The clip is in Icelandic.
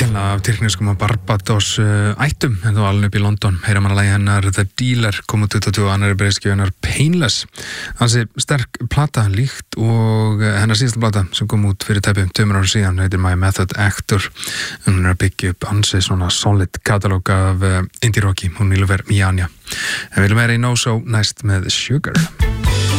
Upprunalega af tyrkneskum og Barbados ættum, en þó alveg upp í London. Heyra manna lagi hennar The Dealer, kom út 22 annari breiðskju hennar Painless. Hansi sterk plata líkt og hennar síðasta plata sem kom út fyrir tæpi 2 ára síðan, heitir My Method Actor. Hún er að byggja upp hansi svona solid katalóg af indie rocki, hún Nilüfer Mijania. En við viljum meira í No So næst með Sugar.